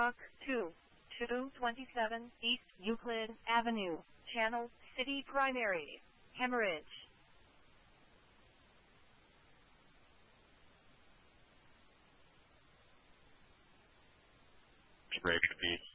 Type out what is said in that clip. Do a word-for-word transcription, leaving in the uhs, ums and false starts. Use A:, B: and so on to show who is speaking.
A: two, two twenty-seven East Euclid Avenue, Channel City Primary, Hemorrhage.
B: Break the beat.